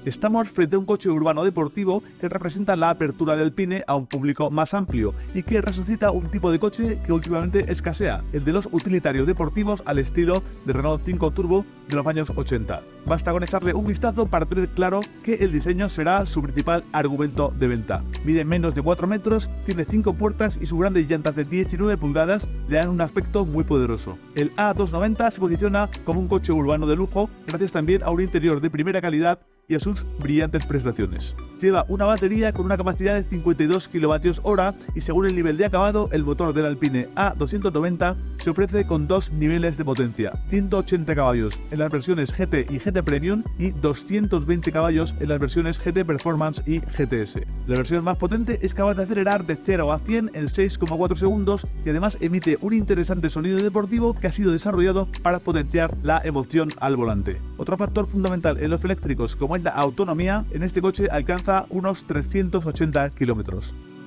Estamos frente a un coche urbano deportivo que representa la apertura del Alpine a un público más amplio y que resucita un tipo de coche que últimamente escasea, el de los utilitarios deportivos al estilo de Renault 5 Turbo de los años 80. Basta con echarle un vistazo para tener claro que el diseño será su principal argumento de venta. Mide menos de 4 metros, tiene 5 puertas y sus grandes llantas de 19 pulgadas le dan un aspecto muy poderoso. El A290 se posiciona como un coche urbano de lujo gracias también a un interior de primera calidad y a sus brillantes prestaciones. Lleva una batería con una capacidad de 52 kWh y según el nivel de acabado, el motor del Alpine A290 se ofrece con dos niveles de potencia, 180 caballos en las versiones GT y GT Premium y 220 caballos en las versiones GT Performance y GTS. La versión más potente es capaz de acelerar de 0 a 100 en 6,4 segundos y además emite un interesante sonido deportivo que ha sido desarrollado para potenciar la emoción al volante. Otro factor fundamental en los eléctricos, como es la autonomía, en este coche alcanza unos 380 kilómetros.